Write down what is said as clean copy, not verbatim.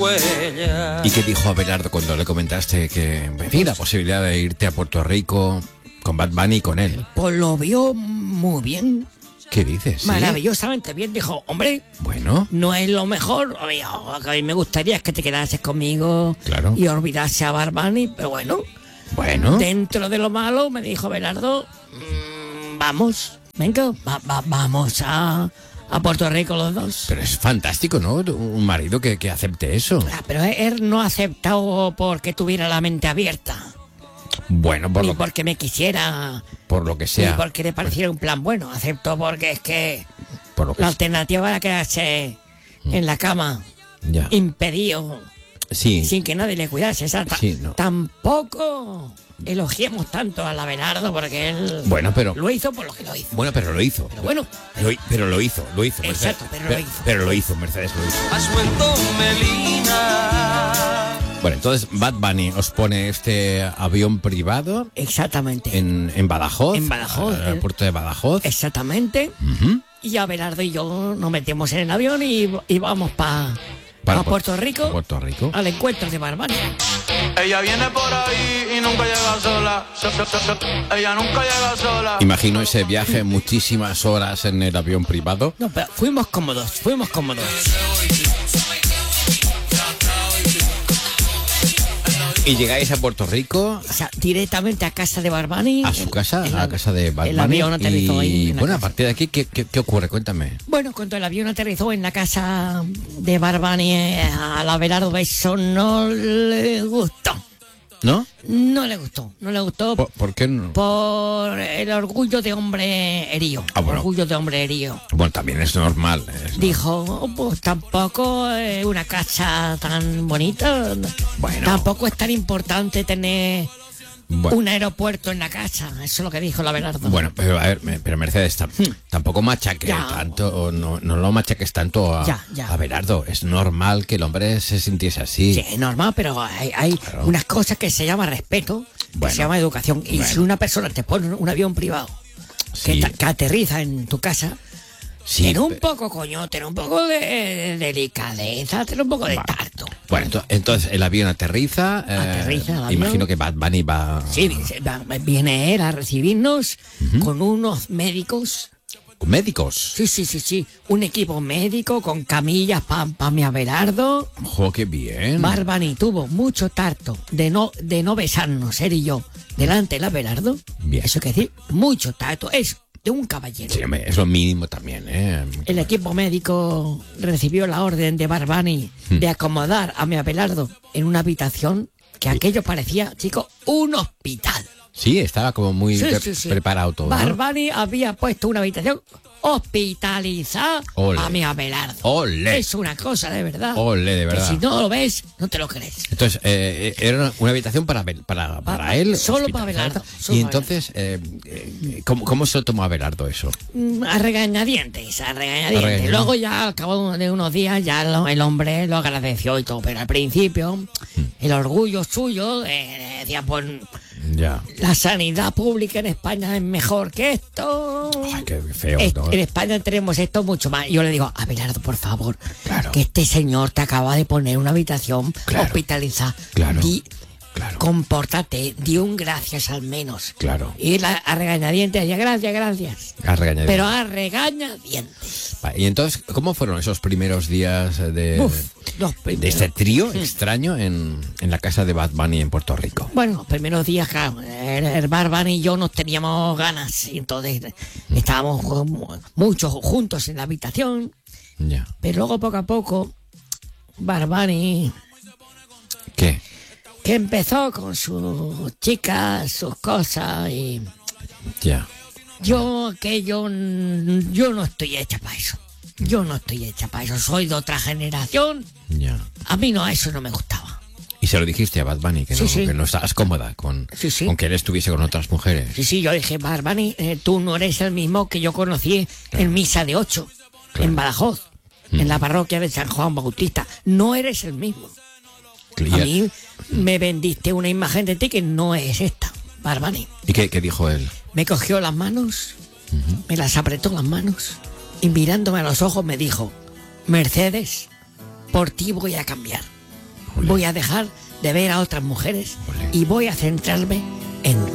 ¿Y qué dijo Abelardo cuando le comentaste que, en fin, la posibilidad de irte a Puerto Rico con Bad Bunny y con él? Pues lo vio muy bien. ¿Qué dices? ¿Sí? Maravillosamente bien. Dijo, hombre, bueno, no es lo mejor. Oye, lo que a mí me gustaría es que te quedases conmigo, claro, y olvidase a Bad Bunny, pero bueno, dentro de lo malo, me dijo Abelardo, vamos, venga, vamos a Puerto Rico los dos. Pero es fantástico, ¿no? Un marido que acepte eso. Pero él no ha aceptado porque tuviera la mente abierta. Bueno, ni porque me quisiera, por lo que sea, ni porque le pareciera un plan bueno. Acepto porque es que la alternativa era quedarse en la cama, impedido, sin que nadie le cuidase. Tampoco elogiemos tanto a Abelardo porque él lo hizo por lo que lo hizo. Bueno, pero lo hizo. Pero lo hizo. Exacto, pero lo hizo, Mercedes lo hizo. Has vuelto Melina. Bueno, entonces Bad Bunny os pone este avión privado. Exactamente. En Badajoz. En Badajoz. En el puerto de Badajoz. Exactamente. Y Abelardo y yo nos metimos en el avión y vamos para Puerto Rico. Puerto Rico. Al encuentro de Bad Bunny. Ella viene por ahí y nunca llega sola. Ella nunca llega sola. Imagino ese viaje, muchísimas horas en el avión privado. No, pero fuimos cómodos. Y llegáis a Puerto Rico. O sea, directamente a casa de Bad Bunny. A su casa, a la casa de Bad Bunny. El avión aterrizó ahí. Bueno, a partir de aquí, ¿qué ocurre? Cuéntame. Bueno, cuando el avión aterrizó en la casa de Bad Bunny, a Abelardo eso no le gustó. ¿No? No le gustó. ¿Por qué no? Por el orgullo de hombre herido. Orgullo de hombre herido. Bueno, también es normal. Dijo, pues tampoco es una casa tan bonita. Bueno. Tampoco es tan importante tener un aeropuerto en la casa. Eso es lo que dijo Abelardo. Bueno, pero a ver, Mercedes, tampoco machaques tanto, no lo machaques tanto a Abelardo. Es normal que el hombre se sintiese así. Sí, es normal, pero hay unas cosas que se llama respeto, que se llama educación. Y si una persona te pone un avión privado que aterriza en tu casa, ten un poco, ten un poco de delicadeza, ten un poco de tacto. Bueno, entonces el avión aterriza. Imagino que Bad Bunny va. Sí, viene él a recibirnos con unos médicos. ¿Médicos? Sí. Un equipo médico con camillas para mi Abelardo. ¡Jo, qué bien! Bad Bunny tuvo mucho tacto de no besarnos, él y yo, delante del Abelardo. Bien. Eso quiere decir, mucho tacto. Eso. De un caballero. Sí, es lo mínimo también, ¿eh? El equipo médico recibió la orden de Bad Bunny de acomodar a mi Abelardo en una habitación que aquello parecía, chico, un hospital. Sí, estaba como muy preparado todo. Bad Bunny había puesto una habitación hospitalizada a mi Abelardo. ¡Ole! Es una cosa de verdad. ¡Ole, de verdad! Que si no lo ves, no te lo crees. Entonces, era una habitación para él. Solo para Abelardo. Y entonces, ¿cómo se lo tomó Abelardo eso? A regañadientes. Luego ya al cabo de unos días ya el hombre lo agradeció y todo. Pero al principio, el orgullo suyo decía, pues... Ya. La sanidad pública en España es mejor que esto. Ay, qué feo, ¿no? En España tenemos esto mucho más. Yo le digo, Abelardo, por favor, que este señor te acaba de poner una habitación hospitalizada. Compórtate, di un gracias al menos. Claro. Y él a regañadientes decía, gracias. Pero a regañadientes. Y entonces, ¿cómo fueron esos primeros días de este trío extraño en la casa de Bad Bunny en Puerto Rico? Bueno, los primeros días, claro, el Bad Bunny y yo nos teníamos ganas. Y entonces estábamos muchos juntos en la habitación. Ya. Pero luego, poco a poco, Bad Bunny... ¿Qué? Que empezó con sus chicas, sus cosas y... Ya. Yo no estoy hecha para eso. Soy de otra generación. Ya. A mí eso no me gustaba. ¿Y se lo dijiste a Bad Bunny? Que no estabas cómoda con que él estuviese con otras mujeres. Sí, yo dije, Bad Bunny, tú no eres el mismo que yo conocí en Misa de 8, en Badajoz, en la parroquia de San Juan Bautista. No eres el mismo. A mí me vendiste una imagen de ti que no es esta, Bad Bunny. ¿Y qué dijo él? Me cogió las manos, me las apretó las manos y mirándome a los ojos me dijo, Mercedes, por ti voy a cambiar. Voy a dejar de ver a otras mujeres y voy a centrarme en